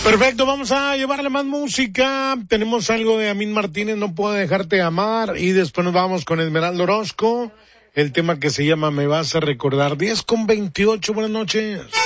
Perfecto, vamos a llevarle más música. Tenemos algo de Amín Martínez, No Puedo Dejarte Amar, y después nos vamos con Esmeralda Orozco, el tema que se llama Me Vas a Recordar. 10:28, buenas noches.